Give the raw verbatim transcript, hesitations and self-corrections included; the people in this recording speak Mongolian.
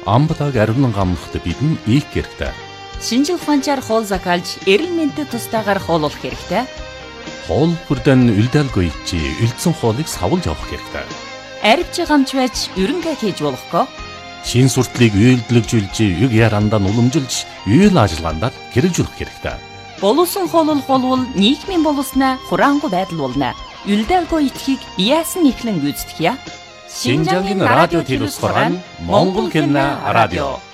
амбатаг ариунан гамлахт бидэн ийх хэрэгтэй. Шинжил ухаанчаар хоол закалж, эрэл мэндэд тустаагаар хооллох хэрэгтэй. Хоол бүрдэн үлдээлгүй чи үлдсэн хоолыг савлж авах хэрэгтэй. Арвч гамч байж ерөнгээ хийж болохгүй. Шин суртлыг үйлдэлжүүлж, юг ярандаа уламжилж, үйл ажиллагаанд хэрэгжүүлэх хэрэгтэй. Боловсон хооллох болвол нийгмийн боловсноо хураангуй байдал болно. Үлдээлгүй итгэхийг яасан ихлэн гүйцэтгэе. Шинжангийн радио телевиз хорон Монгол хэлний радио.